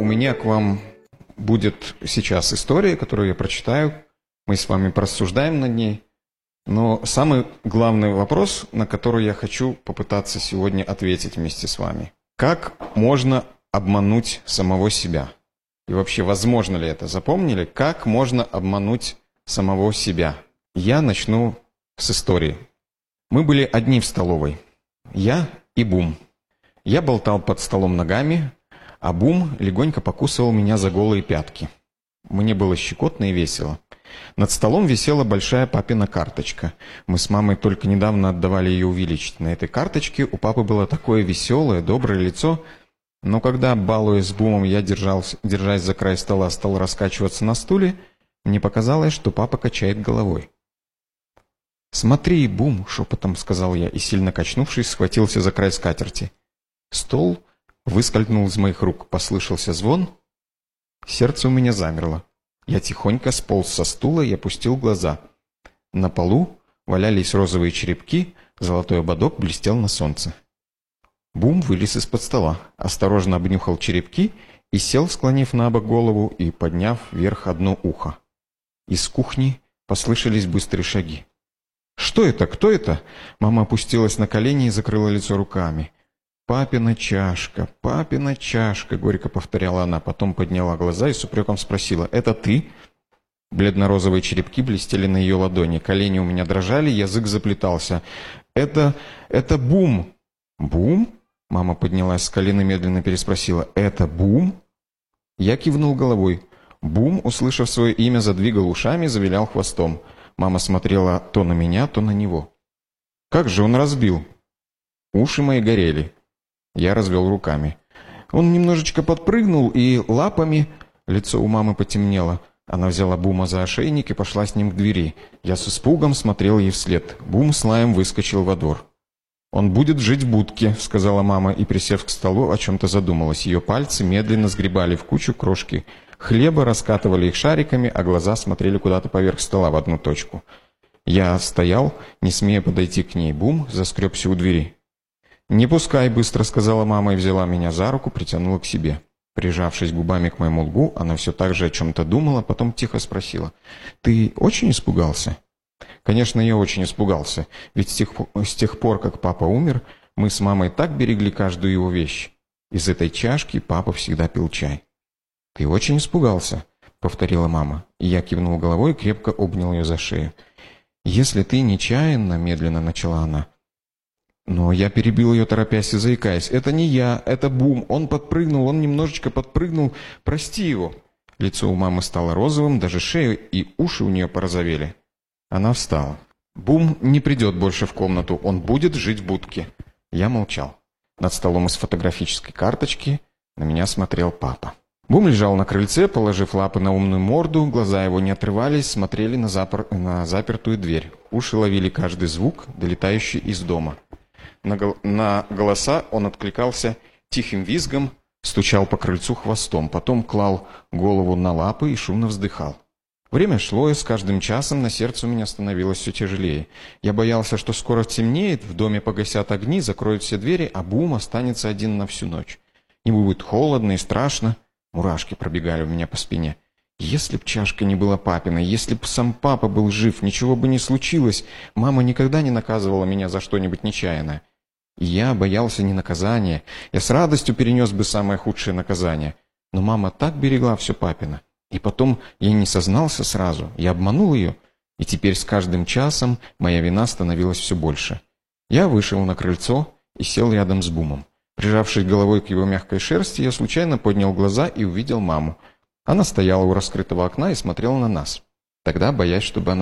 у меня к вам будет сейчас история, которую я прочитаю. Мы с вами порассуждаем над ней. Но самый главный вопрос, на который я хочу попытаться сегодня ответить вместе с вами. Как можно обмануть самого себя? И вообще, возможно ли это? Запомнили? Как можно обмануть самого себя? Я начну с истории. Мы были одни в столовой. Я и Бум. Я болтал под столом ногами, а Бум легонько покусывал меня за голые пятки. Мне было щекотно и весело. Над столом висела большая папина карточка. Мы с мамой только недавно отдавали ее увеличить. На этой карточке у папы было такое веселое, доброе лицо, но когда, балуясь с Бумом, я, держась за край стола, стал раскачиваться на стуле, мне показалось, что папа качает головой. «Смотри, Бум!» — шепотом сказал я и, сильно качнувшись, схватился за край скатерти. Стол выскользнул из моих рук, послышался звон. Сердце у меня замерло. Я тихонько сполз со стула и опустил глаза. На полу валялись розовые черепки, золотой ободок блестел на солнце. Бум вылез из-под стола, осторожно обнюхал черепки и сел, склонив на бок голову и подняв вверх одно ухо. Из кухни послышались быстрые шаги. «Что это? Кто это?» Мама опустилась на колени и закрыла лицо руками. Папина чашка, горько повторяла она, потом подняла глаза и с упреком спросила: «Это ты?» Бледно-розовые черепки блестели на ее ладони, колени у меня дрожали, язык заплетался. «Это Бум!» «Бум?» Мама поднялась с колен и медленно переспросила: «Это Бум?» Я кивнул головой. Бум, услышав свое имя, задвигал ушами, завилял хвостом. Мама смотрела то на меня, то на него. «Как же он разбил?» Уши мои горели. Я развел руками. Он немножечко подпрыгнул и лапами... Лицо у мамы потемнело. Она взяла Бума за ошейник и пошла с ним к двери. Я с испугом смотрел ей вслед. Бум с лаем выскочил во двор. «Он будет жить в будке», — сказала мама, и, присев к столу, о чем-то задумалась. Ее пальцы медленно сгребали в кучу крошки хлеба, раскатывали их шариками, а глаза смотрели куда-то поверх стола в одну точку. Я стоял, не смея подойти к ней. Бум заскребся у двери. «Не пускай», — быстро сказала мама и взяла меня за руку, притянула к себе. Прижавшись губами к моему лбу, она все так же о чем-то думала, потом тихо спросила: «Ты очень испугался?» Конечно, я очень испугался, ведь с тех пор, как папа умер, мы с мамой так берегли каждую его вещь. Из этой чашки папа всегда пил чай. «Ты очень испугался», — повторила мама, и я кивнул головой и крепко обнял ее за шею. «Если ты нечаянно», — медленно начала она. Но я перебил ее, торопясь и заикаясь. «Это не я, это Бум. Он подпрыгнул, он немножечко подпрыгнул. Прости его». Лицо у мамы стало розовым, даже шея и уши у нее порозовели. Она встала. «Бум не придет больше в комнату, он будет жить в будке». Я молчал. Над столом из фотографической карточки на меня смотрел папа. Бум лежал на крыльце, положив лапы на умную морду, глаза его не отрывались, смотрели на запертую дверь. Уши ловили каждый звук, долетающий из дома. На голоса он откликался тихим визгом, стучал по крыльцу хвостом, потом клал голову на лапы и шумно вздыхал. Время шло, и с каждым часом на сердце у меня становилось все тяжелее. Я боялся, что скоро темнеет, в доме погасят огни, закроют все двери, а Бум останется один на всю ночь. Ему будет холодно и страшно. Мурашки пробегали у меня по спине. Если б чашка не была папиной, если б сам папа был жив, ничего бы не случилось. Мама никогда не наказывала меня за что-нибудь нечаянное. И я боялся не наказания. Я с радостью перенес бы самое худшее наказание. Но мама так берегла все папино. И потом я не сознался сразу. Я обманул ее. И теперь с каждым часом моя вина становилась все больше. Я вышел на крыльцо и сел рядом с Бумом. Прижавшись головой к его мягкой шерсти, я случайно поднял глаза и увидел маму. Она стояла у раскрытого окна и смотрела на нас. Тогда, боясь, чтобы она